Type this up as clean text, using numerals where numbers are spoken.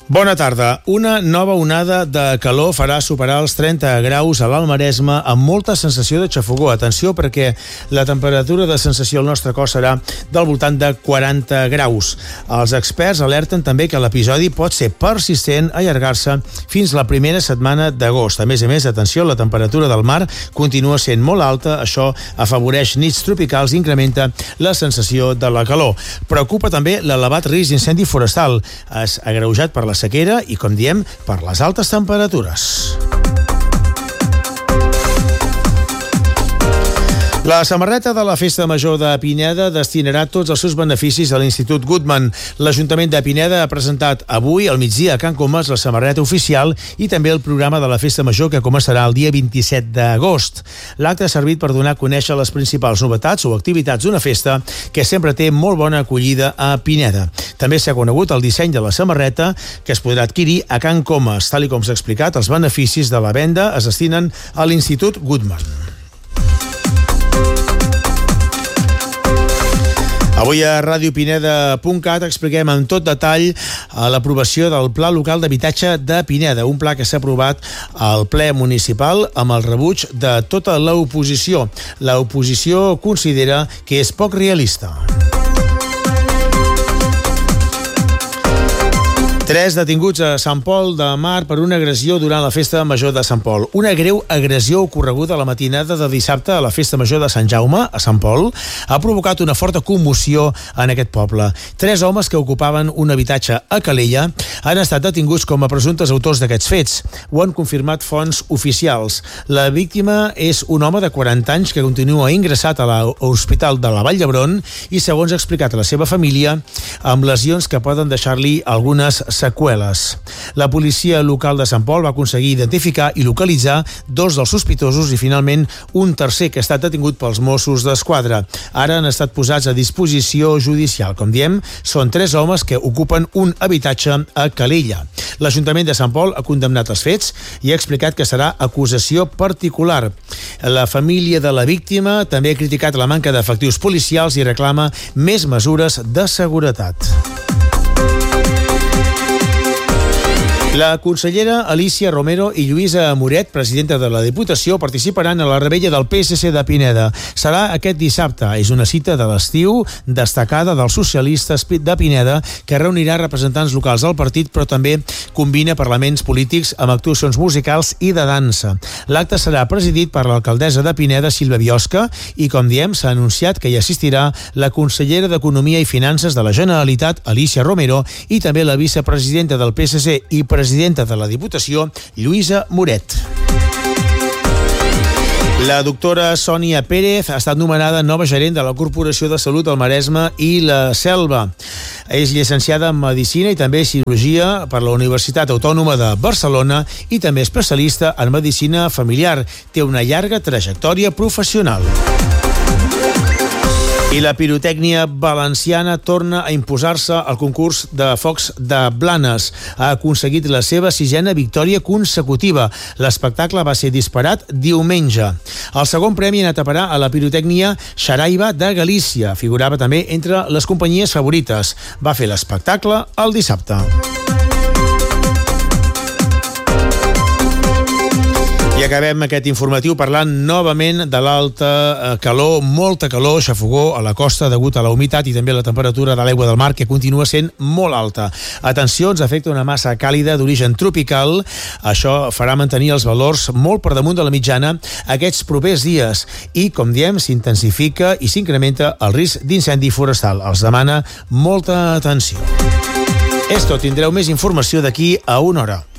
Bona tarda. Una nova onada de calor farà superar els 30 graus a l'Alt Maresme amb molta sensació de xafogor. Atenció, perquè la temperatura de sensació al nostre cos serà del voltant de 40 graus. Els experts alerten també que l'episodi pot ser persistent, allargar-se fins la primera setmana d'agost. A més, atenció, la temperatura del mar continua sent molt alta. Això afavoreix nits tropicals i incrementa la sensació de la calor. Preocupa també l'elevat risc d'incendi forestal, agreujat per la sequera i, com diem, per les altes temperatures. La samarreta de la Festa Major de Pineda destinarà tots els seus beneficis a l'Institut Guttmann. L'Ajuntament de Pineda ha presentat avui al migdia a Can Comas la samarreta oficial i també el programa de la Festa Major, que començarà el dia 27 d'agost. L'acte ha servit per donar a conèixer les principals novetats o activitats d'una festa que sempre té molt bona acollida a Pineda. També s'ha conegut el disseny de la samarreta, que es podrà adquirir a Can Comas. Tal com s'ha explicat, els beneficis de la venda es destinen a l'Institut Guttmann. Avui a radiopineda.cat expliquem en tot detall l'aprovació del Pla Local d'Habitatge de Pineda, un pla que s'ha aprovat al ple municipal amb el rebuig de tota l'oposició. L'oposició considera que és poc realista. 3 detinguts a Sant Pol de Mar per una agressió durant la Festa Major de Sant Pol. Una greu agressió ocorreguda a la matinada de dissabte a la Festa Major de Sant Jaume, a Sant Pol, ha provocat una forta commoció en aquest poble. 3 homes que ocupaven un habitatge a Calella han estat detinguts com a presumptes autors d'aquests fets. Ho han confirmat fonts oficials. La víctima és un home de 40 anys que continua ingressat a l'Hospital de la Vall d'Hebron i, segons ha explicat la seva família, amb lesions que poden deixar-li algunes seqüeles. La policia local de Sant Pol va aconseguir identificar i localitzar 2 dels sospitosos i, finalment, un tercer que ha estat detingut pels Mossos d'Esquadra. Ara han estat posats a disposició judicial. Com diem, són 3 homes que ocupen un habitatge a Calella. L'Ajuntament de Sant Pol ha condemnat els fets i ha explicat que serà acusació particular. La família de la víctima també ha criticat la manca d'efectius policials i reclama més mesures de seguretat. La consellera Alicia Romero i Lluïsa Moret, presidenta de la Diputació, participaran a la revetlla del PSC de Pineda. Serà aquest dissabte. És una cita de l'estiu destacada dels socialistes de Pineda que reunirà representants locals del partit, però també combina parlaments polítics amb actuacions musicals i de dansa. L'acte serà presidit per l'alcaldessa de Pineda, Sílvia Biosca, i, com diem, s'ha anunciat que hi assistirà la consellera d'Economia i Finances de la Generalitat, Alicia Romero, i també la vicepresidenta del PSC i presidenta de la Diputació, Lluïsa Moret. La doctora Sònia Pérez ha estat nomenada nova gerent de la Corporació de Salut del Maresme i la Selva. És llicenciada en Medicina i també Cirurgia per la Universitat Autònoma de Barcelona i també especialista en Medicina Familiar. Té una llarga trajectòria professional. I la pirotècnia valenciana torna a imposar-se al concurs de focs de Blanes. Ha aconseguit la seva 6a victòria consecutiva. L'espectacle va ser disparat diumenge. El segon premi ha anat a parar a la pirotècnia Xaraiva de Galícia. Figurava també entre les companyies favorites. Va fer l'espectacle el dissabte. I acabem aquest informatiu parlant novament de l'alta calor, molta calor, xafogor a la costa degut a la humitat i també la temperatura de l'aigua del mar, que continua sent molt alta. Atenció, ens afecta una massa càlida d'origen tropical. Això farà mantenir els valors molt per damunt de la mitjana aquests propers dies i, com diem, s'intensifica i s'incrementa el risc d'incendi forestal. Els demana molta atenció. És tot, tindreu més informació d'aquí a una hora.